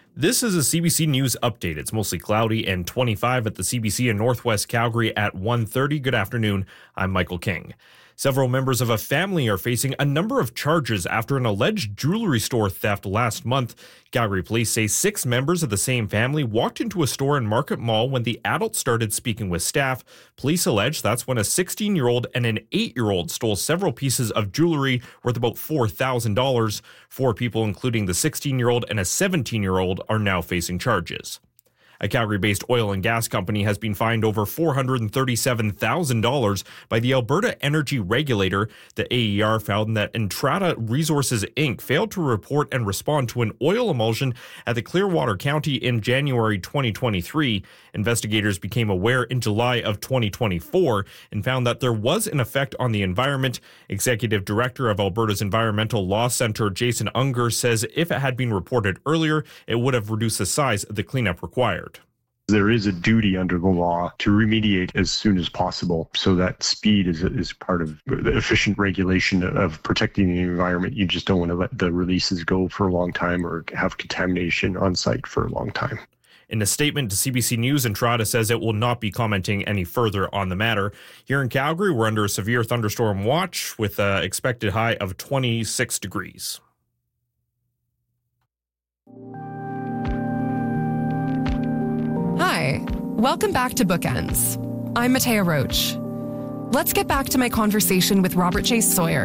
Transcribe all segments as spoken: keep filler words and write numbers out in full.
This is a C B C News update. It's mostly cloudy and twenty-five at the C B C in Northwest Calgary at one thirty. Good afternoon. I'm Michael King. Several members of a family are facing a number of charges after an alleged jewelry store theft last month. Calgary police say six members of the same family walked into a store in Market Mall when the adult started speaking with staff. Police allege that's when a sixteen-year-old and an eight-year-old stole several pieces of jewelry worth about four thousand dollars. Four people, including the sixteen-year-old and a seventeen-year-old, are now facing charges. A Calgary-based oil and gas company has been fined over four hundred thirty-seven thousand dollars by the Alberta Energy Regulator. The A E R found that Entrada Resources Incorporated failed to report and respond to an oil emulsion at the Clearwater County in January twenty twenty-three. Investigators became aware in July of twenty twenty-four and found that there was an effect on the environment. Executive Director of Alberta's Environmental Law Centre, Jason Unger, says if it had been reported earlier, it would have reduced the size of the cleanup required. There is a duty under the law to remediate as soon as possible. So that speed is is part of the efficient regulation of protecting the environment. You just don't want to let the releases go for a long time or have contamination on site for a long time. In a statement to C B C News, Entrada says it will not be commenting any further on the matter. Here in Calgary, we're under a severe thunderstorm watch with an expected high of twenty-six degrees. Hi, welcome back to Bookends. I'm Matea Roach. Let's get back to my conversation with Robert J. Sawyer.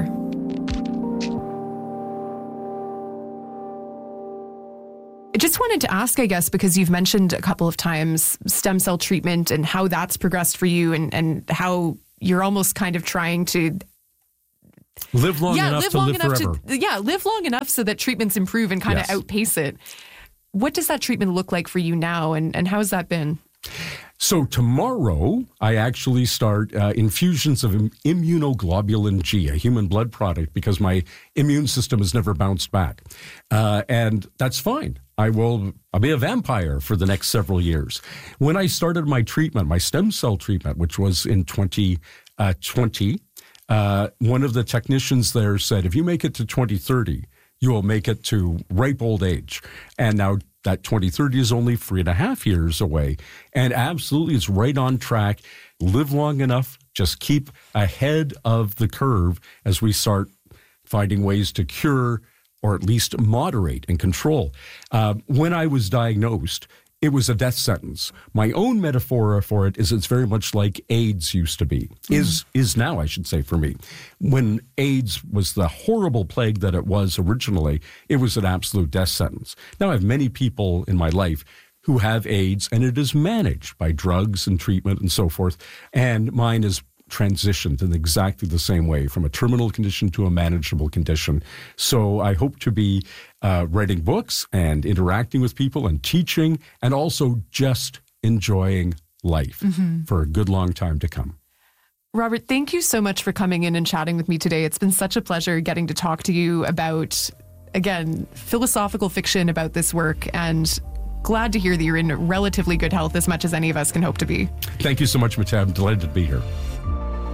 I just wanted to ask, I guess, because you've mentioned a couple of times stem cell treatment and how that's progressed for you and, and how you're almost kind of trying to live long yeah, enough live to long live enough forever. To, yeah, live long enough so that treatments improve and kind Yes. of outpace it. What does that treatment look like for you now, and, and how has that been? So tomorrow, I actually start uh, infusions of im- immunoglobulin G, a human blood product, because my immune system has never bounced back. Uh, and that's fine. I will I'll be a vampire for the next several years. When I started my treatment, my stem cell treatment, which was in twenty twenty, uh, one of the technicians there said, if you make it to twenty thirty, you will make it to ripe old age. And now that twenty thirty is only three and a half years away. And absolutely, it's right on track. Live long enough, just keep ahead of the curve as we start finding ways to cure or at least moderate and control. Uh, when I was diagnosed, it was a death sentence. My own metaphor for it is it's very much like AIDS used to be, mm. is is now, I should say, for me. When AIDS was the horrible plague that it was originally, it was an absolute death sentence. Now I have many people in my life who have AIDS, and it is managed by drugs and treatment and so forth, and mine is transitioned in exactly the same way, from a terminal condition to a manageable condition. So I hope to be uh, writing books and interacting with people and teaching, and also just enjoying life mm-hmm. for a good long time to come. Robert, thank you so much for coming in and chatting with me today. It's been such a pleasure getting to talk to you about, again, philosophical fiction about this work, and glad to hear that you're in relatively good health, as much as any of us can hope to be. Thank you so much, Matea. I'm delighted to be here.